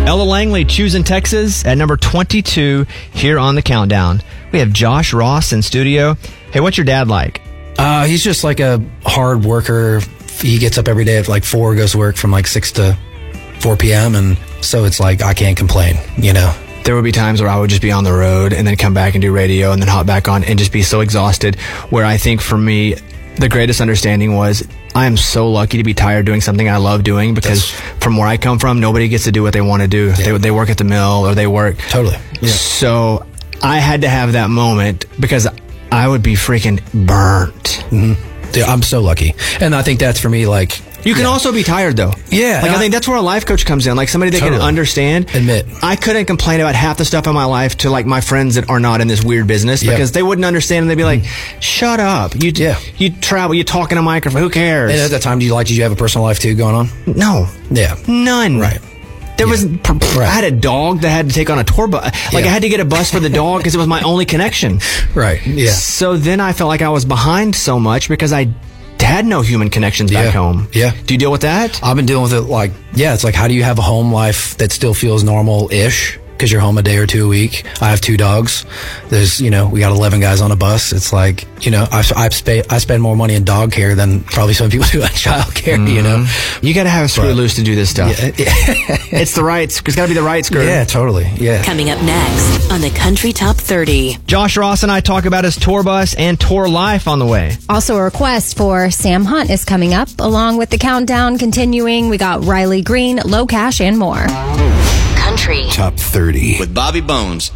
Ella Langley, Choosing Texas, at number 22 here on the countdown. We have Josh Ross in studio. Hey, what's your dad like? He's just like a hard worker. He gets up every day at like 4, goes to work from like 6 to 4 p.m. And so it's like, I can't complain, you know. There would be times where I would just be on the road and then come back and do radio and then hop back on and just be so exhausted, where I think for me, the greatest understanding was I am so lucky to be tired doing something I love doing, because from where I come from, nobody gets to do what they want to do. Yeah. They work at the mill or they work. Totally. Yeah. So I had to have that moment because I would be freaking burnt. Mm-hmm. Dude, I'm so lucky. And I think that's for me, like... You can also be tired, though. Yeah. Like, I think that's where a life coach comes in. Like, somebody that can understand. Admit. I couldn't complain about half the stuff in my life to, like, my friends that are not in this weird business, because they wouldn't understand, and they'd be like, shut up. You travel, you talk in a microphone, who cares? And at that time, did you have a personal life, too, going on? No. Yeah. None. Right. There was, I had a dog that had to take on a tour bus. Like, I had to get a bus for the dog because it was my only connection. Right. Yeah. So then I felt like I was behind so much because I had no human connections back home. Yeah. Do you deal with that? I've been dealing with it like, it's like, how do you have a home life that still feels normal-ish? Because you're home a day or two a week. I have 2 dogs. There's, we got 11 guys on a bus. It's like, I spend more money in dog care than probably some people do on child care, You got to have a screw loose to do this stuff. Yeah. It's got to be the right screw. Yeah, totally. Yeah. Coming up next on the Country Top 30. Josh Ross and I talk about his tour bus and tour life on the way. Also, a request for Sam Hunt is coming up, along with the countdown continuing. We got Riley Green, Low Cash, and more. Country Top 30 with Bobby Bones.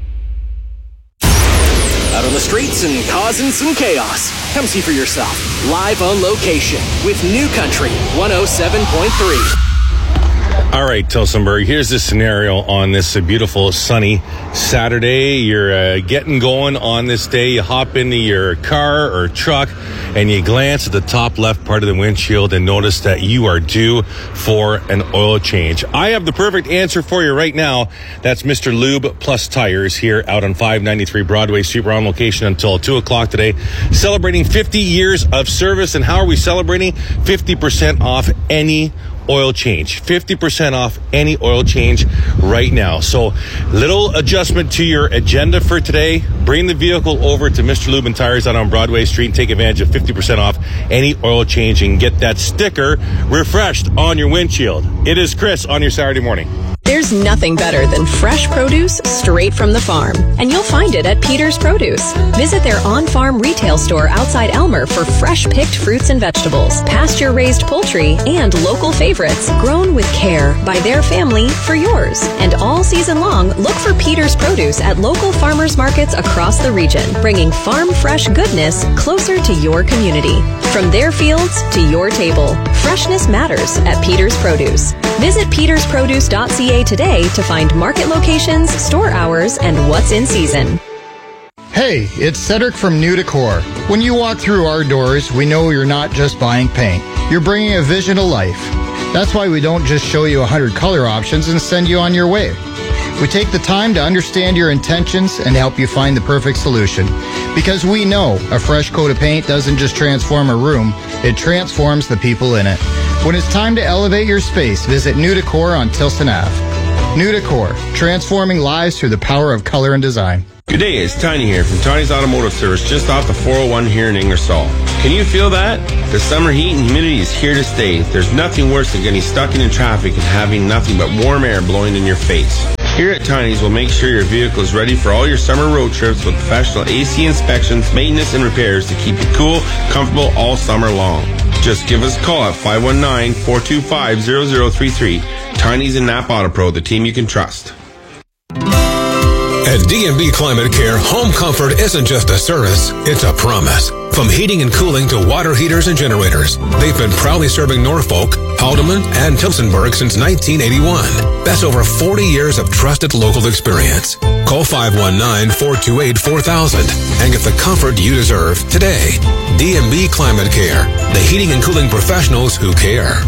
Out on the streets and causing some chaos. Come see for yourself. Live on location with New Country 107.3. All right, Tillsonburg, here's the scenario on this beautiful sunny Saturday. You're getting going on this day. You hop into your car or truck and you glance at the top left part of the windshield and notice that you are due for an oil change. I have the perfect answer for you right now. That's Mr. Lube Plus Tires here out on 593 Broadway Street. We're on location until 2 o'clock today, celebrating 50 years of service. And how are we celebrating? 50% off any oil change. 50% off any oil change right now. So, little adjustment to your agenda for today. Bring the vehicle over to Mr. Lube and Tires out on Broadway Street and take advantage of 50% off any oil change and get that sticker refreshed on your windshield. It is Chris on your Saturday morning. There's nothing better than fresh produce straight from the farm, and you'll find it at Peter's Produce. Visit their on-farm retail store outside Elmer for fresh-picked fruits and vegetables, pasture-raised poultry, and local favorites grown with care by their family for yours. And all season long, look for Peter's Produce at local farmers markets across the region, bringing farm-fresh goodness closer to your community. From their fields to your table, freshness matters at Peter's Produce. Visit petersproduce.ca today to find market locations, store hours, and what's in season. Hey, it's Cedric from New Decor. When you walk through our doors, we know you're not just buying paint. You're bringing a vision to life. That's why we don't just show you 100 color options and send you on your way. We take the time to understand your intentions and help you find the perfect solution. Because we know a fresh coat of paint doesn't just transform a room, it transforms the people in it. When it's time to elevate your space, visit New Decor on Tilson Ave. New Decor, transforming lives through the power of color and design. Good day, it's Tiny here from Tiny's Automotive Service just off the 401 here in Ingersoll. Can you feel that? The summer heat and humidity is here to stay. There's nothing worse than getting stuck in traffic and having nothing but warm air blowing in your face. Here at Tiny's, we'll make sure your vehicle is ready for all your summer road trips with professional AC inspections, maintenance, and repairs to keep you cool, comfortable all summer long. Just give us a call at 519-425-0033. Tiny's and Napa Auto Pro, the team you can trust. At D&B Climate Care, home comfort isn't just a service, it's a promise. From heating and cooling to water heaters and generators, they've been proudly serving Norfolk, Haldeman, and Tillsonburg since 1981. That's over 40 years of trusted local experience. Call 519-428-4000 and get the comfort you deserve today. D&B Climate Care, the heating and cooling professionals who care.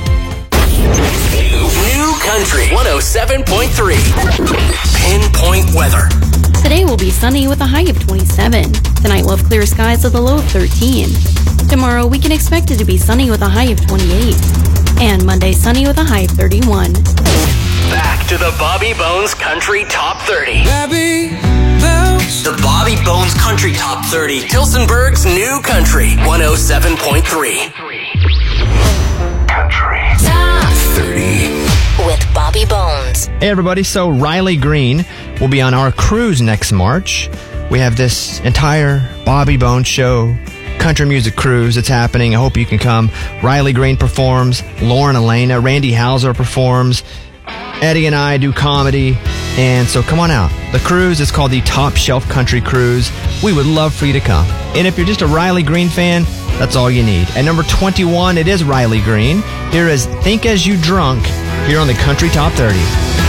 New Country 107.3. Pinpoint weather. Today will be sunny with a high of 27. Tonight we'll have clear skies with a low of 13. Tomorrow we can expect it to be sunny with a high of 28. And Monday sunny with a high of 31. Back to the Bobby Bones Country Top 30. The Bobby Bones Country Top 30. Tilsonburg's New Country 107.3. Country Top 30 with Bobby Bones. Hey everybody, so Riley Green will be on our cruise next March. We have this entire Bobby Bones show, country music cruise that's happening. I hope you can come. Riley Green performs, Lauren Elena, Randy Hauser performs, Eddie and I do comedy, and so come on out. The cruise is called the Top Shelf Country Cruise. We would love for you to come. And if you're just a Riley Green fan, that's all you need. At number 21, it is Riley Green. Here is Think As You Drunk here on the Country Top 30.